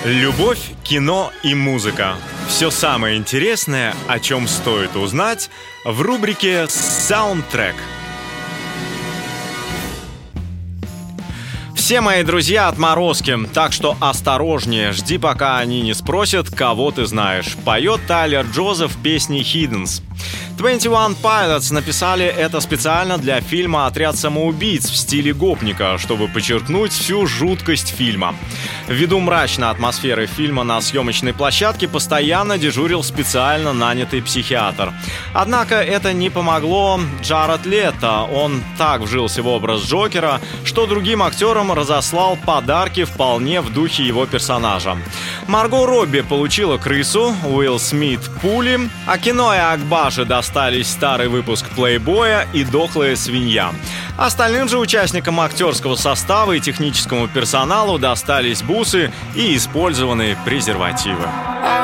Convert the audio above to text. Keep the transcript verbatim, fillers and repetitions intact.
Любовь, кино и музыка. Все самое интересное, о чем стоит узнать, в рубрике «Саундтрек». Все мои друзья отморозки, так что осторожнее, жди, пока они не спросят, кого ты знаешь. Поет Тайлер Джозеф в песне «Hiddens». двадцать один Pilots написали это специально для фильма «Отряд самоубийц» в стиле гопника, чтобы подчеркнуть всю жуткость фильма. Ввиду мрачной атмосферы фильма на съемочной площадке постоянно дежурил специально нанятый психиатр. Однако это не помогло Джаред Лето. Он так вжился в образ Джокера, что другим актерам разослал подарки вполне в духе его персонажа. Марго Робби получила крысу, Уилл Смит – пули, а кино и Акбаши достались старый выпуск «Плейбоя» и «Дохлая свинья». Остальным же участникам актерского состава и техническому персоналу достались бусы и использованные презервативы.